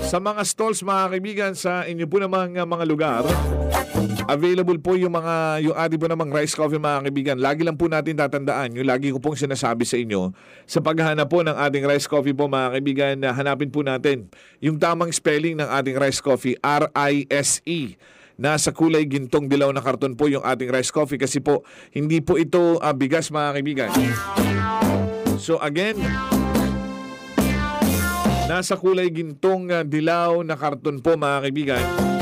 Sa mga stalls mga kaibigan, sa inyo po namang mga lugar, available po yung ating po namang rice coffee mga kaibigan. Lagi lang po natin tatandaan, yung lagi ko pong sinasabi sa inyo, sa paghahanap po ng ating rice coffee po mga kaibigan, hanapin po natin yung tamang spelling ng ating rice coffee, R-I-S-E. Nasa kulay gintong dilaw na karton po yung ating rice coffee kasi po hindi po ito bigas mga kaibigan. So again, nasa kulay gintong dilaw na karton po mga kaibigan.